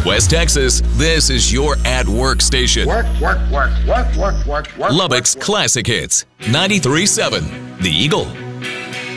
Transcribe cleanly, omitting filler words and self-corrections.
West Texas, this is your at-work station. Work. Lubbock's Classic Hits, 93.7, The Eagle.